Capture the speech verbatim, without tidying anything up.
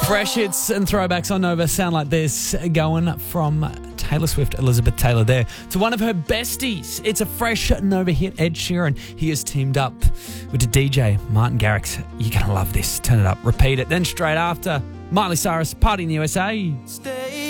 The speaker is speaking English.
Fresh hits and throwbacks on Nova sound like this, going from Taylor Swift, Elizabeth Taylor there, to one of her besties. It's a fresh Nova hit, Ed Sheeran. He has teamed up with the D J, Martin Garrix. You're going to love this. Turn it up, repeat it. Then straight after, Miley Cyrus, Party in the U S A. Stay